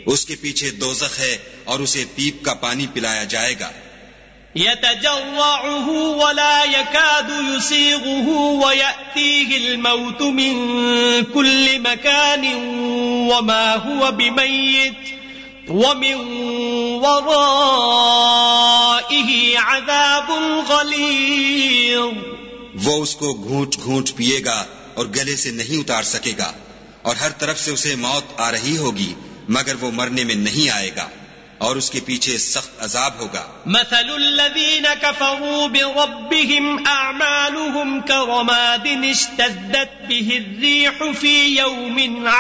उसके पीछे दोज़ख है और उसे पीप का पानी पिलाया जाएगा। यतजर्रउहु वला यकादु युसीगुहु वयअतीहि अल-मौत मिन कुल्लि मकानिन वमा हुवा बिमय्यित वमिन वराइहि अज़ाबुन गलीज़। वो उसको घूंट घूंट पिएगा और गले से नहीं उतार सकेगा, और हर तरफ से उसे मौत आ रही होगी मगर वो मरने में नहीं आएगा, और उसके पीछे सख्त अजाब होगा। मसलुल्लज़ीन कफ़रू बिरब्बिहिम अअमालुहुम करमादिन इश्तद्दत बिहिर्रीहु फी यौमिन